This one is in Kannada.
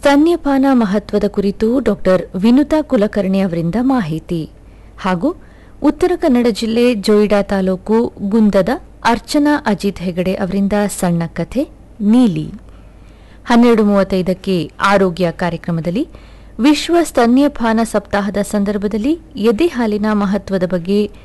ಸ್ತನ್ಯಪಾನ ಮಹತ್ವದ ಕುರಿತು ಡಾಕ್ಟರ್ ವಿನುತಾ ಕುಲಕರ್ಣಿ ಅವರಿಂದ ಮಾಹಿತಿ ಹಾಗೂ ಉತ್ತರ ಕನ್ನಡ ಜಿಲ್ಲೆ ಜೋಯಿಡಾ ತಾಲೂಕು ಗುಂದದ ಅರ್ಚನಾ ಅಜಿತ್ ಹೆಗಡೆ ಅವರಿಂದ ಸಣ್ಣ ಕಥೆ ನೀಲಿ. 12:35ಕ್ಕೆ ಆರೋಗ್ಯ ಕಾರ್ಯಕ್ರಮದಲ್ಲಿ ವಿಶ್ವ ಸ್ತನ್ಯಪಾನ ಸಪ್ತಾಹದ ಸಂದರ್ಭದಲ್ಲಿ ಎದೆ ಹಾಲಿನ ಮಹತ್ವದ ಬಗ್ಗೆ